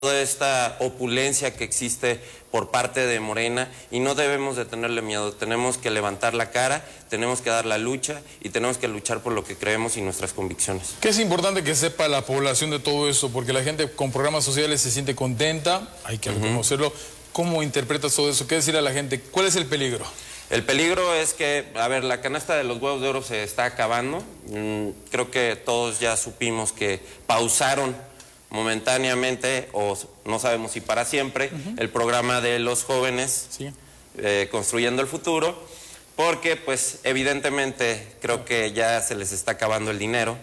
toda esta opulencia que existe por parte de Morena, y no debemos de tenerle miedo. Tenemos que levantar la cara, tenemos que dar la lucha y tenemos que luchar por lo que creemos y nuestras convicciones. ¿Qué es importante que sepa la población de todo eso? Porque la gente con programas sociales se siente contenta, hay que reconocerlo. ¿Cómo interpretas todo eso? ¿Qué decir a la gente? ¿Cuál es el peligro? El peligro es que, a ver, la canasta de los huevos de oro se está acabando. Creo que todos ya supimos que pausaron momentáneamente, o no sabemos si para siempre, el programa de los jóvenes, Construyendo el Futuro, porque pues evidentemente creo que ya se les está acabando el dinero,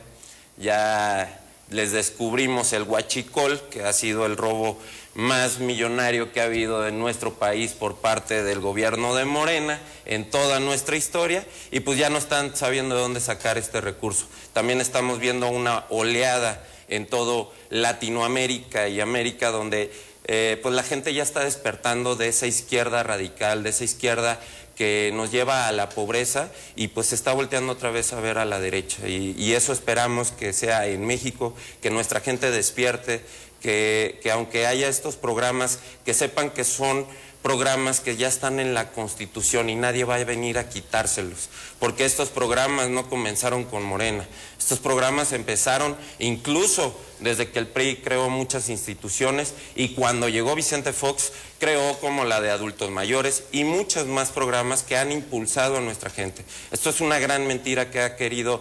ya les descubrimos el huachicol, que ha sido el robo más millonario que ha habido en nuestro país por parte del gobierno de Morena en toda nuestra historia, y pues ya no están sabiendo de dónde sacar este recurso. También estamos viendo una oleada en todo Latinoamérica y América, donde pues la gente ya está despertando de esa izquierda radical, de esa izquierda que nos lleva a la pobreza, y pues se está volteando otra vez a ver a la derecha, y eso esperamos que sea en México, que nuestra gente despierte, que aunque haya estos programas, que sepan que son programas que ya están en la Constitución y nadie va a venir a quitárselos, porque estos programas no comenzaron con Morena, estos programas empezaron incluso desde que el PRI creó muchas instituciones, y cuando llegó Vicente Fox creó como la de adultos mayores y muchos más programas que han impulsado a nuestra gente. Esto es una gran mentira que ha querido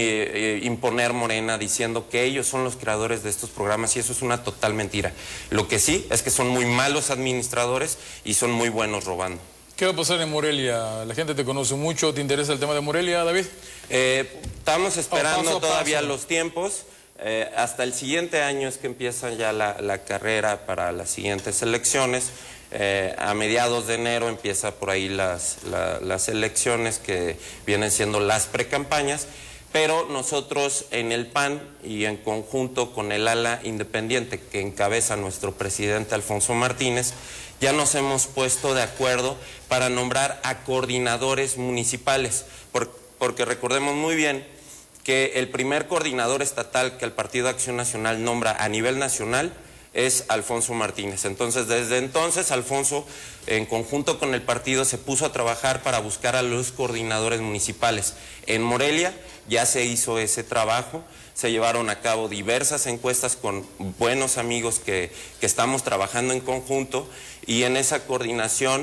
imponer Morena, diciendo que ellos son los creadores de estos programas, y eso es una total mentira. Lo que sí es que son muy malos administradores y son muy buenos robando. ¿Qué va a pasar en Morelia? La gente te conoce mucho. ¿Te interesa el tema de Morelia, David? Estamos esperando todavía los tiempos. Hasta el siguiente año es que empiezan ya la carrera para las siguientes elecciones. A mediados de enero empieza por ahí las elecciones, que vienen siendo las precampañas, pero nosotros en el PAN y en conjunto con el ala independiente que encabeza nuestro presidente Alfonso Martínez, ya nos hemos puesto de acuerdo para nombrar a coordinadores municipales, porque recordemos muy bien que el primer coordinador estatal que el Partido Acción Nacional nombra a nivel nacional es Alfonso Martínez. Entonces, desde entonces, Alfonso, en conjunto con el partido, se puso a trabajar para buscar a los coordinadores municipales. En Morelia ya se hizo ese trabajo, se llevaron a cabo diversas encuestas con buenos amigos que estamos trabajando en conjunto, y en esa coordinación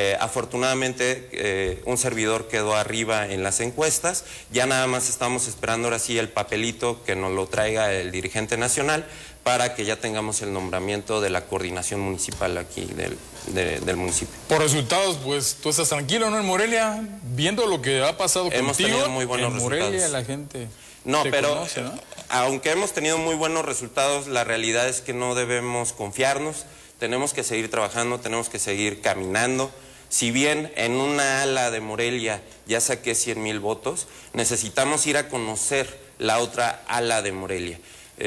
afortunadamente un servidor quedó arriba en las encuestas. Ya nada más estamos esperando ahora sí el papelito que nos lo traiga el dirigente nacional para que ya tengamos el nombramiento de la coordinación municipal aquí del municipio. Por resultados, pues tú estás tranquilo, ¿no? En Morelia, viendo lo que ha pasado hemos contigo, tenido muy buenos resultados. En Morelia la gente conoce, ¿no? Aunque hemos tenido muy buenos resultados, la realidad es que no debemos confiarnos. Tenemos que seguir trabajando, tenemos que seguir caminando. Si bien en una ala de Morelia ya saqué 100,000 votos, necesitamos ir a conocer la otra ala de Morelia.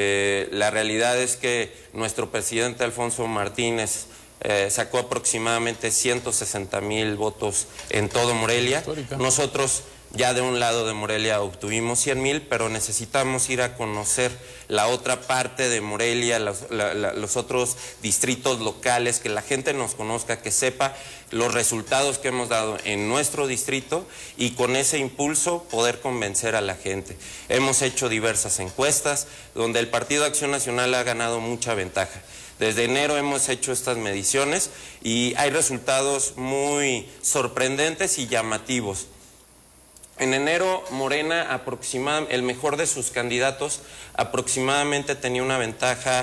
La realidad es que nuestro presidente Alfonso Martínez sacó aproximadamente 160,000 votos en todo Morelia. Histórica. Nosotros ya de un lado de Morelia obtuvimos 100,000, pero necesitamos ir a conocer la otra parte de Morelia, los otros distritos locales, que la gente nos conozca, que sepa los resultados que hemos dado en nuestro distrito, y con ese impulso poder convencer a la gente. Hemos hecho diversas encuestas donde el Partido Acción Nacional ha ganado mucha ventaja. Desde enero hemos hecho estas mediciones y hay resultados muy sorprendentes y llamativos. En enero, Morena, el mejor de sus candidatos, aproximadamente tenía una ventaja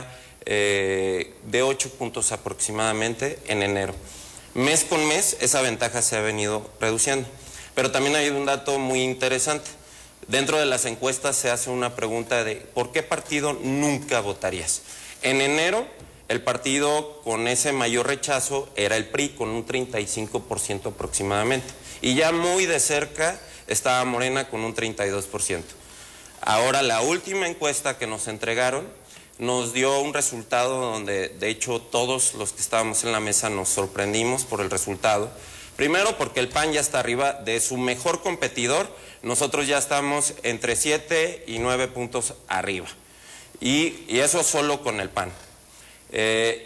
de 8 puntos aproximadamente en enero. Mes con mes, esa ventaja se ha venido reduciendo. Pero también hay un dato muy interesante. Dentro de las encuestas se hace una pregunta de ¿por qué partido nunca votarías? En enero, el partido con ese mayor rechazo era el PRI, con un 35% aproximadamente. Y ya muy de cerca estaba Morena con un 32%. Ahora la última encuesta que nos entregaron nos dio un resultado donde de hecho todos los que estábamos en la mesa nos sorprendimos por el resultado. Primero porque el PAN ya está arriba de su mejor competidor, nosotros ya estamos entre 7 y 9 puntos arriba. Y eso solo con el PAN.